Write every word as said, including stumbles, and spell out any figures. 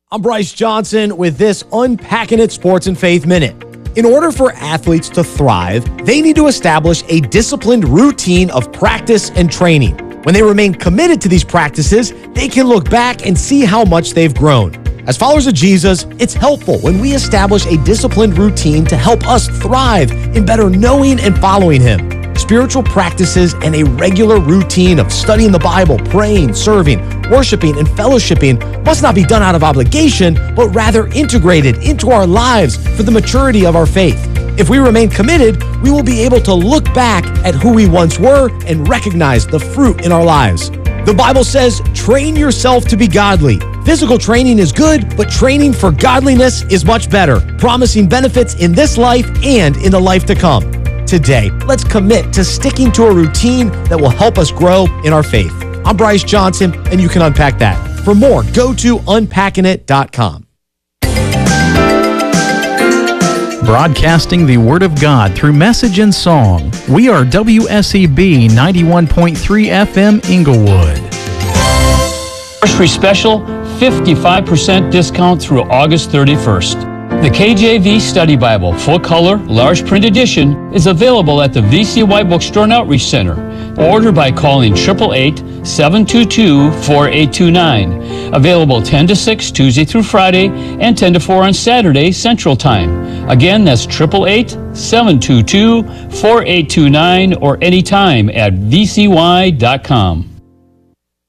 I'm Bryce Johnson with this Unpacking It Sports and Faith Minute. In order for athletes to thrive, they need to establish a disciplined routine of practice and training. When they remain committed to these practices, they can look back and see how much they've grown. As followers of Jesus, it's helpful when we establish a disciplined routine to help us thrive in better knowing and following Him. Spiritual practices and a regular routine of studying the Bible, praying, serving, worshiping, and fellowshipping must not be done out of obligation, but rather integrated into our lives for the maturity of our faith. If we remain committed, we will be able to look back at who we once were and recognize the fruit in our lives. The Bible says, train yourself to be godly. Physical training is good, but training for godliness is much better, promising benefits in this life and in the life to come. Today, let's commit to sticking to a routine that will help us grow in our faith. I'm Bryce Johnson, and you can unpack that. For more, go to unpacking it dot com. Broadcasting the Word of God through message and song, we are W S E B ninety-one point three F M Inglewood. Anniversary special, fifty-five percent discount through August thirty-first. The K J V Study Bible, full color, large print edition, is available at the V C Y Bookstore and Outreach Center. Order by calling eight eight eight, seven two two, four eight two nine. Available ten to six Tuesday through Friday and ten to four on Saturday Central Time. Again, that's eight eight eight, seven two two, four eight two nine or anytime at v c y dot com.